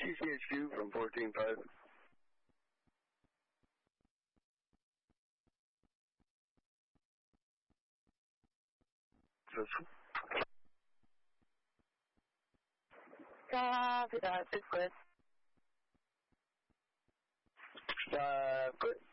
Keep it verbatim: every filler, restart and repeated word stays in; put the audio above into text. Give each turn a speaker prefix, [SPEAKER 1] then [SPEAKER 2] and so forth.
[SPEAKER 1] C C H Q from fourteen five.
[SPEAKER 2] Copy that, it's good.
[SPEAKER 1] Uh, good.